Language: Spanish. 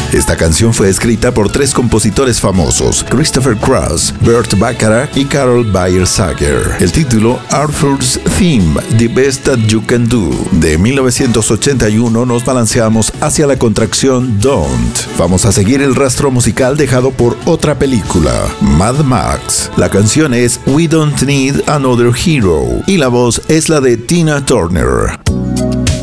Esta canción fue escrita por 3 compositores famosos, Christopher Cross, Burt Bacharach y Carol Bayer-Sager. El título, Arthur's Theme, The Best That You Can Do. De 1981 nos balanceamos hacia la contracción Don't. Vamos a seguir el rastro musical dejado por otra película, Mad Max. La canción es We Don't Need Another Hero y la voz es la de Tina Turner.